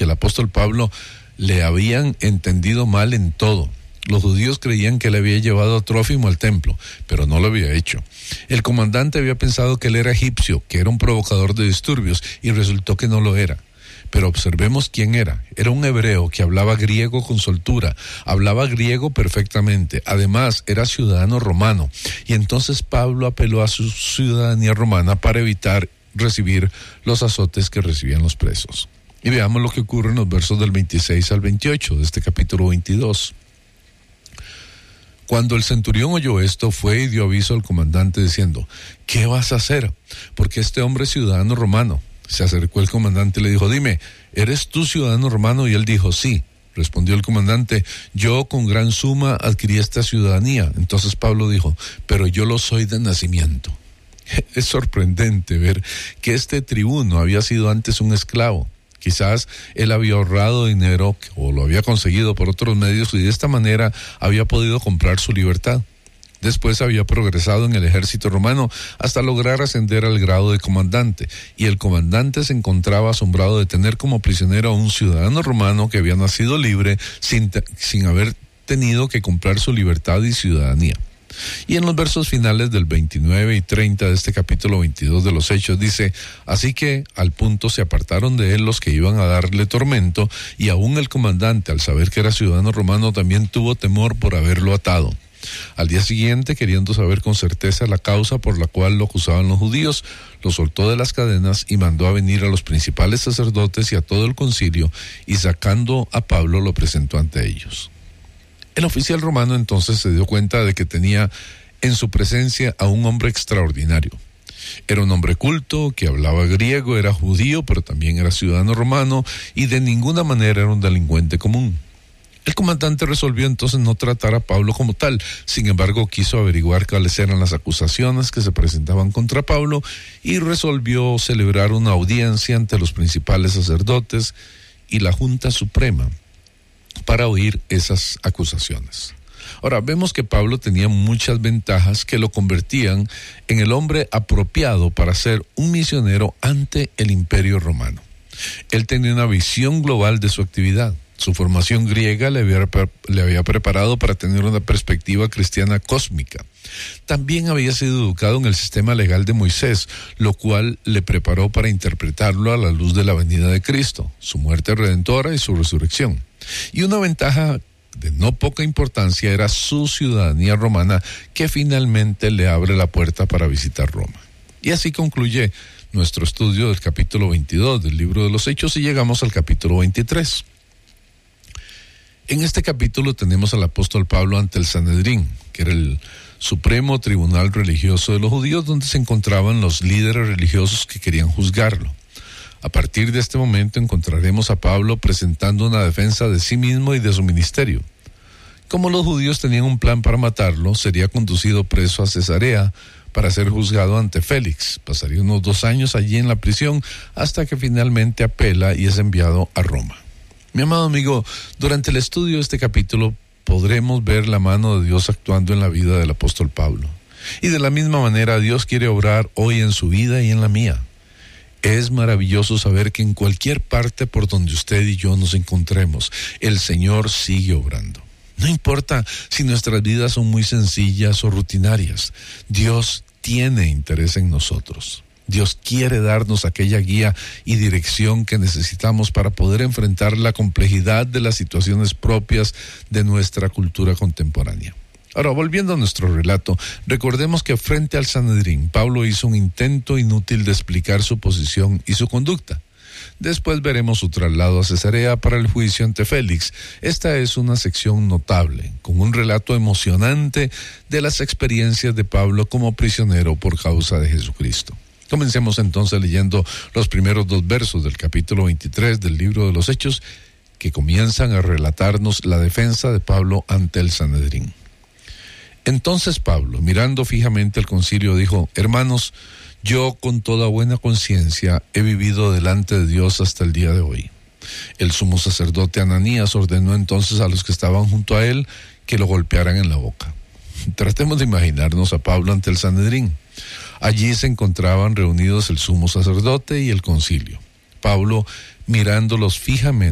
que el apóstol Pablo le habían entendido mal en todo. Los judíos creían que él había llevado a Trófimo al templo, pero no lo había hecho. El comandante había pensado que él era egipcio, que era un provocador de disturbios, y resultó que no lo era. Pero observemos quién era. Era un hebreo que hablaba griego con soltura, hablaba griego perfectamente, además era ciudadano romano. Y entonces Pablo apeló a su ciudadanía romana para evitar recibir los azotes que recibían los presos. Y veamos lo que ocurre en los versos del 26 al 28 de este capítulo 22. Cuando el centurión oyó esto, fue y dio aviso al comandante diciendo: ¿qué vas a hacer? Porque este hombre es ciudadano romano. Se acercó el comandante y le dijo: dime, ¿eres tú ciudadano romano? Y él dijo: sí. Respondió el comandante: yo con gran suma adquirí esta ciudadanía. Entonces Pablo dijo: pero yo lo soy de nacimiento. Es sorprendente ver que este tribuno había sido antes un esclavo. Quizás él había ahorrado dinero o lo había conseguido por otros medios y de esta manera había podido comprar su libertad. Después había progresado en el ejército romano hasta lograr ascender al grado de comandante, y el comandante se encontraba asombrado de tener como prisionero a un ciudadano romano que había nacido libre sin haber tenido que comprar su libertad y ciudadanía. Y en los versos finales del 29 y 30 de este capítulo 22 de los Hechos dice: así que al punto se apartaron de él los que iban a darle tormento, y aún el comandante, al saber que era ciudadano romano, también tuvo temor por haberlo atado. Al día siguiente, queriendo saber con certeza la causa por la cual lo acusaban los judíos, lo soltó de las cadenas y mandó a venir a los principales sacerdotes y a todo el concilio, y sacando a Pablo lo presentó ante ellos. El oficial romano entonces se dio cuenta de que tenía en su presencia a un hombre extraordinario. Era un hombre culto, que hablaba griego, era judío, pero también era ciudadano romano, y de ninguna manera era un delincuente común. El comandante resolvió entonces no tratar a Pablo como tal. Sin embargo, quiso averiguar cuáles eran las acusaciones que se presentaban contra Pablo y resolvió celebrar una audiencia ante los principales sacerdotes y la Junta Suprema para oír esas acusaciones. Ahora, vemos que Pablo tenía muchas ventajas que lo convertían en el hombre apropiado para ser un misionero ante el Imperio Romano. Él tenía una visión global de su actividad. Su formación griega le había preparado para tener una perspectiva cristiana cósmica. También había sido educado en el sistema legal de Moisés, lo cual le preparó para interpretarlo a la luz de la venida de Cristo, su muerte redentora y su resurrección. Y una ventaja de no poca importancia era su ciudadanía romana, que finalmente le abre la puerta para visitar Roma. Y así concluye nuestro estudio del capítulo 22 del libro de los Hechos y llegamos al capítulo 23. En este capítulo tenemos al apóstol Pablo ante el Sanedrín, que era el supremo tribunal religioso de los judíos, donde se encontraban los líderes religiosos que querían juzgarlo. A partir de este momento encontraremos a Pablo presentando una defensa de sí mismo y de su ministerio. Como los judíos tenían un plan para matarlo, sería conducido preso a Cesarea para ser juzgado ante Félix. Pasaría unos 2 años allí en la prisión hasta que finalmente apela y es enviado a Roma. Mi amado amigo, durante el estudio de este capítulo podremos ver la mano de Dios actuando en la vida del apóstol Pablo. Y de la misma manera Dios quiere obrar hoy en su vida y en la mía. Es maravilloso saber que en cualquier parte por donde usted y yo nos encontremos, el Señor sigue obrando. No importa si nuestras vidas son muy sencillas o rutinarias, Dios tiene interés en nosotros. Dios quiere darnos aquella guía y dirección que necesitamos para poder enfrentar la complejidad de las situaciones propias de nuestra cultura contemporánea. Ahora, volviendo a nuestro relato, recordemos que frente al Sanedrín, Pablo hizo un intento inútil de explicar su posición y su conducta. Después veremos su traslado a Cesarea para el juicio ante Félix. Esta es una sección notable, con un relato emocionante de las experiencias de Pablo como prisionero por causa de Jesucristo. Comencemos entonces leyendo los primeros 2 versos del capítulo 23 del libro de los Hechos, que comienzan a relatarnos la defensa de Pablo ante el Sanedrín. Entonces Pablo, mirando fijamente al concilio, dijo: hermanos, yo con toda buena conciencia he vivido delante de Dios hasta el día de hoy. El sumo sacerdote Ananías ordenó entonces a los que estaban junto a él que lo golpearan en la boca. Tratemos de imaginarnos a Pablo ante el Sanedrín. Allí se encontraban reunidos el sumo sacerdote y el concilio. Pablo, mirándolos fijamente,